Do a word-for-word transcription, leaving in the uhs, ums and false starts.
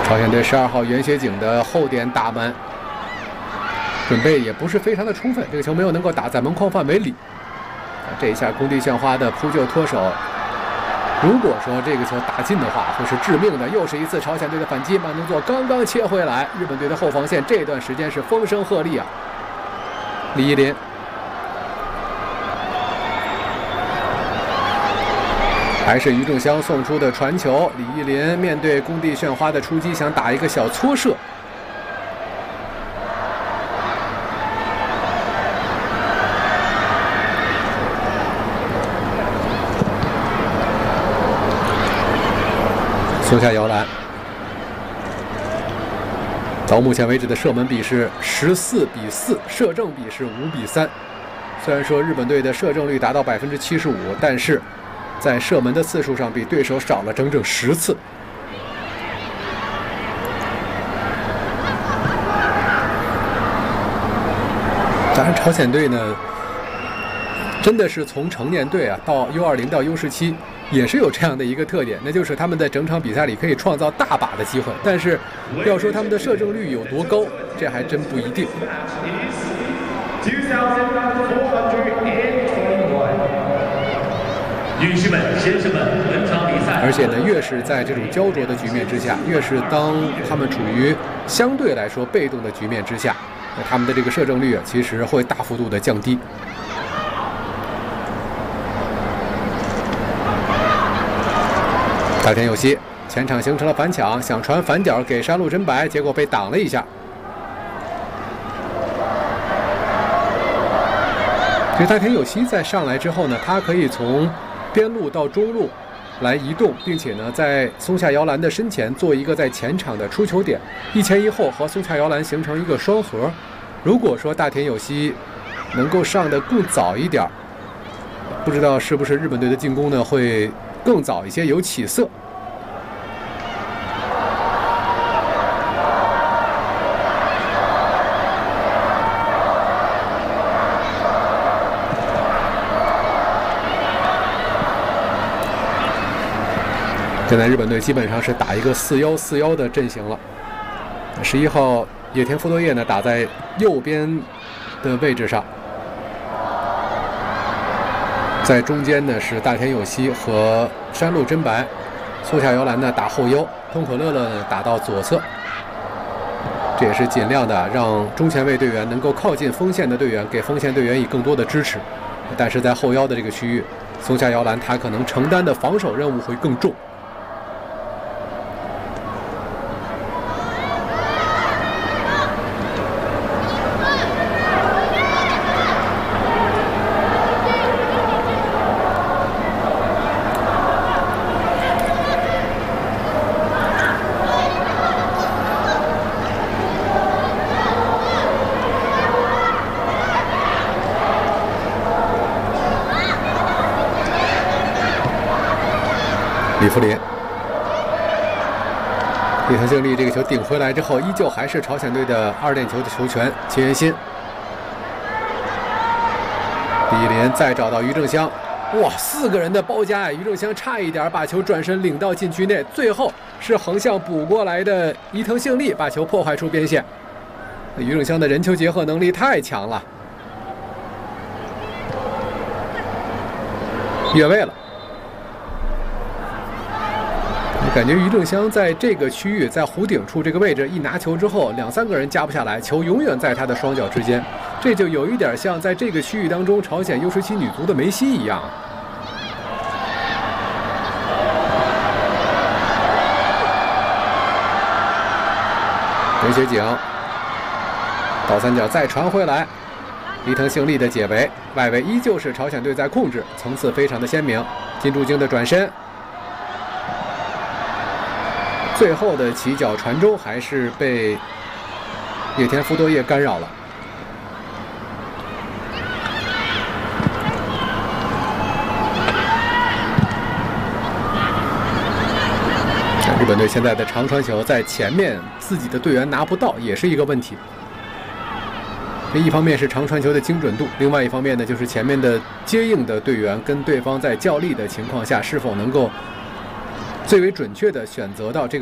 朝鲜队十二号袁学景的后点打门，准备也不是非常的充分，这个球没有能够打在门框范围里。这一下工地炫花的扑救脱手，如果说这个球打进的话，会是致命的。又是一次朝鲜队的反击，慢动作刚刚切回来，日本队的后防线这段时间是风声鹤唳啊。李依林。 还是于正湘送出的传球，李依林面对工地炫花的出击，想打一个小搓射。松下摇篮，到目前为止的射门比是十四比四，射正比是五比三。虽然说日本队的射正率达到百分之七十五，但是 在射门的次数上比对手少了整整十次。当然，朝鲜队呢，真的是从成年队啊到 U 二零 到 U 十七，也是有这样的一个特点，那就是他们在整场比赛里可以创造大把的机会，但是要说他们的射正率有多高，这还真不一定。 女士们、先生们，本场比赛， 而且呢，越是在这种焦灼的局面之下，越是当他们处于相对来说被动的局面之下，那他们的这个射正率啊，其实会大幅度的降低。大田有希前场形成了反抢，想传反角给山路真白，结果被挡了一下。这大田有希在上来之后呢，他可以从 边路到中路来移动，并且呢，在松下摇篮的身前做一个在前场的出球点，一前一后和松下摇篮形成一个双核。如果说大田有希能够上得更早一点，不知道是不是日本队的进攻呢会更早一些，有起色。 现在日本队基本上是打一个四幺四幺的阵型了。十一号野田福多叶呢打在右边的位置上，在中间呢是大田有希和山路真白，松下摇篮呢打后腰，通可乐乐呢打到左侧。这也是尽量的让中前卫队员能够靠近锋线的队员，给锋线队员以更多的支持。但是在后腰的这个区域，松下摇篮他可能承担的防守任务会更重。 李福林，伊藤敬利这个球顶回来之后，依旧还是朝鲜队的二链球的球权。秦元新，李连再找到于正湘，哇，四个人的包夹，于正湘差一点把球转身领到禁区内，最后是横向补过来的伊藤敬利把球破坏出边线。于正湘的人球结合能力太强了，越位了。 感觉于正湘在这个区域，在弧顶处这个位置一拿球之后，两三个人夹不下来，球永远在他的双脚之间，这就有一点像在这个区域当中朝鲜 U 十七女足的梅西一样。袁学景倒三角再传回来，伊藤幸利的解围，外围依旧是朝鲜队在控制，层次非常的鲜明。金柱京的转身。 最后的起脚传中还是被野田福多叶干扰了。日本队现在的长传球在前面自己的队员拿不到，也是一个问题。这一方面是长传球的精准度，另外一方面呢，就是前面的接应的队员跟对方在较力的情况下，是否能够最为准确的选择到这个。